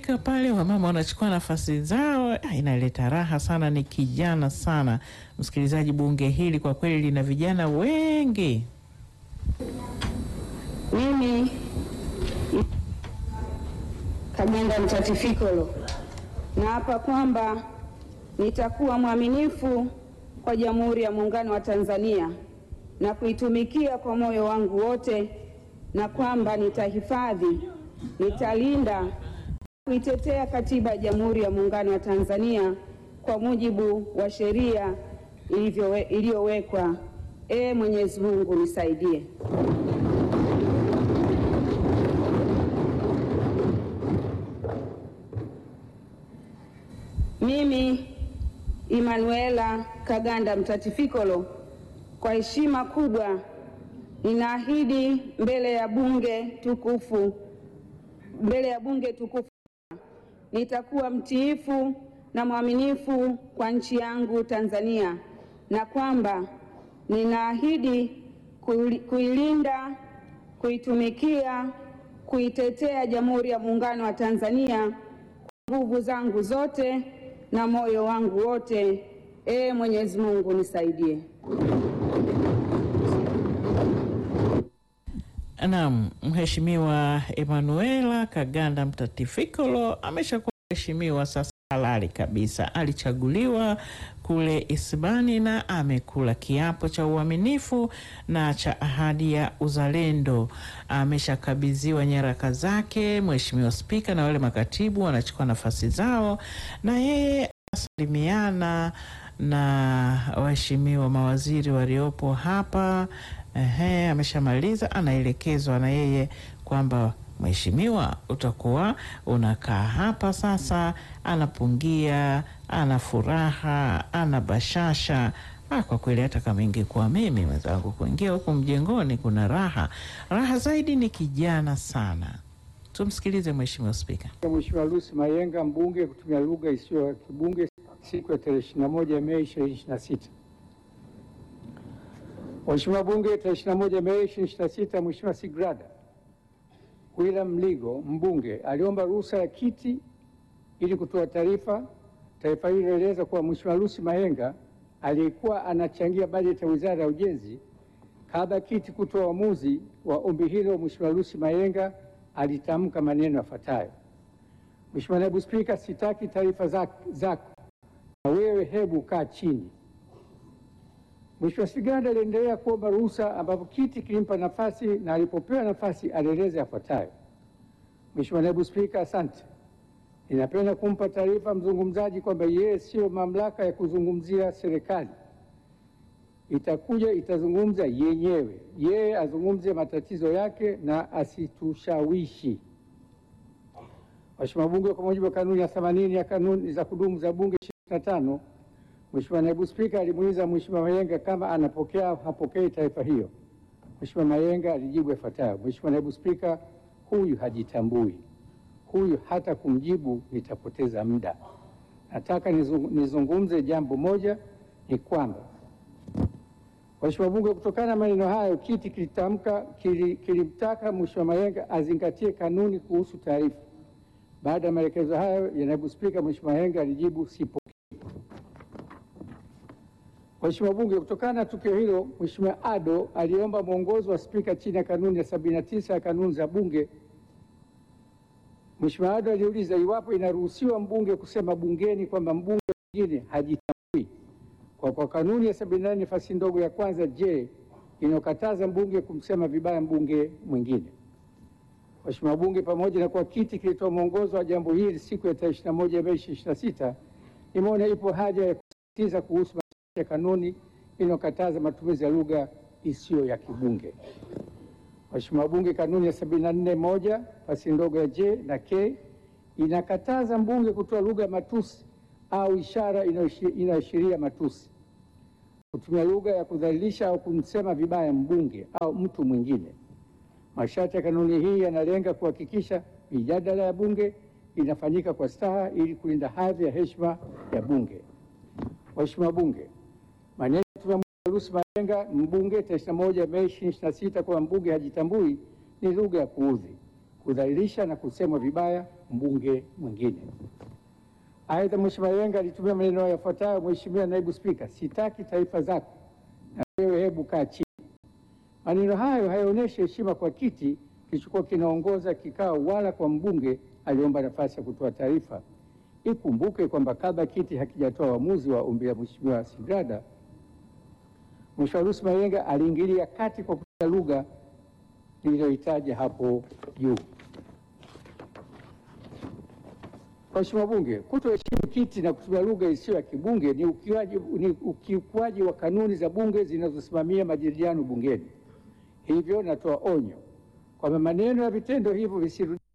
Spika pale, wamama wanachukua nafasi zao, inaleta raha sana. Ni kijana sana, msikilizaji. Bunge hili kwa kweli lina vijana wengi. Mimi Kaganda Mtatifikolo naapa kwamba nitakuwa mwaminifu kwa Jamhuri ya Muungano wa Tanzania na kuitumikia kwa moyo wangu wote, na kwamba nitahifadhi, nitalinda, kuitetea Katiba ya Jamhuri ya Muungano wa Tanzania kwa mujibu wa sheria iliyowekwa. Mwenyezi Mungu nisaidie. Mimi Emanuela Kaganda Mtatifikolo, kwa heshima kubwa ninaahidi mbele ya bunge tukufu nitakuwa mtiifu na mwaminifu kwa nchi yangu Tanzania, na kwamba ninaahidi kuilinda, kuitumikia, kuitetea Jamhuri ya Muungano wa Tanzania kwa nguvu zangu zote na moyo wangu wote. Mwenyezi Mungu nisaidie. Naam, Mheshimiwa Emanuela Kaganda Mtatifikolo ameshakuwa mheshimiwa sasa halali kabisa. Alichaguliwa kule Isibani na amekula kiapo cha uaminifu na cha ahadi ya uzalendo. Ameshakabidhiwa nyaraka zake. Mheshimiwa Spika na wale makatibu wanachukua nafasi zao, na yeye asalimiana na waheshimiwa mawaziri waliopo hapa. Ameshamaliza, anaelekezwa na yeye kwamba mheshimiwa, utakuwa unakaa hapa sasa. Anapungia, ana furaha, ana bashasha. Kwa kweli hata kama ingekuwa mimi mwenzangu, kuingia huko mjengoni kuna raha. Raha zaidi ni kijana sana. Tumsikilize Mheshimiwa Spika. Mheshimiwa Lucy Mayenga, mbunge, kutumia lugha isiyo ya kibunge siku ya tarehe 21 Mei 2026. Mheshimiwa Bunge, tarehe 21 Mei 2026, Mheshimiwa Sigrada William Mligo, mbunge, aliomba ruhusa ya kiti ili kutoa taarifa. Taarifa hii inaeleza kuwa Mheshimiwa Lucy Mayenga aliyekuwa anachangia bajeti ya Wizara ya Ujenzi, kabla ya kiti kutoa uamuzi wa ombi hilo, Mheshimiwa Lucy Mayenga alitamka maneno yafuatayo: Mheshimiwa Naibu Spika, sitaki taarifa zako, na wewe hebu kaa chini. Mheshimiwa Sigrada aliendelea kuomba ruhusa, ambapo kiti kilimpa nafasi, na alipopewa nafasi alieleza yafuatayo: Mheshimiwa Naibu Spika, asante. Ninapenda kumpa taarifa mzungumzaji kwamba yeye sio mamlaka ya kuzungumzia serikali. Itazungumza yenyewe. Yeye azungumze matatizo yake na asitushawishi. Mheshimiwa Bunge, kwa mujibu wa kanuni ya 80 ya kanuni za kudumu za Bunge 25, Mheshimiwa Naibu Spika alimuuliza Mheshimiwa Mayenga kama anapokea au hapokei taarifa hiyo. Mheshimiwa Mayenga alijibu yafuatayo: Mheshimiwa Naibu Spika, huyu hajitambui. Huyu hata kumjibu nitapoteza muda. Nataka nizungumze jambo moja, ni kwamba Mheshimiwa Bunge, kutokana na maneno hayo, kiti kilimtaka Mheshimiwa Mayenga azingatie kanuni kuhusu taarifa. Baada ya maelekezo hayo ya Naibu Spika, Mheshimiwa Mayenga alijibu sipokei. Mheshimiwa Bunge, kutokana na tukio hilo, Mheshimiwa Ado aliomba mwongozo wa Spika chini ya kanuni ya 79 ya kanuni za Bunge. Mheshimiwa Ado aliuliza iwapo inaruhusiwa mbunge kusema bungeni kwamba mbunge mwingine hajitambui. Kwa kanuni ya 74 nafasi ndogo ya kwanza je inayokataza mbunge kumsema vibaya mbunge mwingine. Mheshimiwa Bunge, pamoja na kwa kiti kilitoa mwongozo wa jambo hili siku ya tarehe 21 Mei 2026, nimeona ipo haja ya kusisitiza kuhusu ya kanuni inayokataza matumizi ya lugha isiyo ya kibunge. Mheshimiwa Bunge, kanuni ya 74(1) nafasi ndogo ya J na K inakataza mbunge kutoa lugha ya matusi au ishara inayoashiria matusi, kutumia lugha ya kudhalilisha au kumsema vibaya mbunge au mtu mwingine. Masharti ya kanuni hii yanalenga kuhakikisha mijadala ya bunge inafanyika kwa staha ili kulinda hadhi ya heshima ya bunge. Mheshimiwa Bunge, maneno ya Lucy Mayenga, mbunge, tarehe 21 Mei 2026 kwa mbunge hajitambui ni lugha ya kuudhi, kudhalilisha na kusemwa vibaya mbunge mwingine. Aidha, Mheshimiwa Yenga alitumia maneno yafuatayo: Mheshimiwa Naibu Spika, sitaki taarifa zako na wewe hebu kaa chini. Maneno hayo hayaonyeshi heshima kwa kiti kilichokuwa kinaongoza kikao wala kwa mbunge aliomba nafasi ya kutoa taarifa. Ikumbuke kwamba kabla kiti hakijatoa uamuzi wa ombi la Mheshimiwa Sigrada, Mheshimiwa Lucy Mayenga aliingilia kati kwa kutumia lugha niliyoitaja hapo juu. Mheshimiwa Bunge, kutoheshimu kiti na kutumia lugha isiyo ya kibunge ni ukiukwaji wa kanuni za bunge zinazosimamia majadiliano bungeni. Hivyo natoa onyo kwamba maneno ya vitendo hivyo visirudi